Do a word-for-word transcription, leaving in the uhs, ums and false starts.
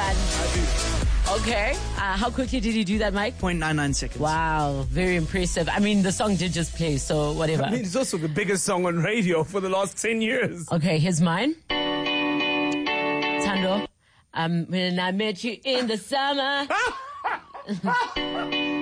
one. I do. Okay. Uh, how quickly did he do that, Mike? zero point nine nine seconds. Wow, very impressive. I mean, the song did just play, so whatever. I mean, it's also the biggest song on radio for the last ten years. Okay, here's mine. Tando, um, when I met you in the summer.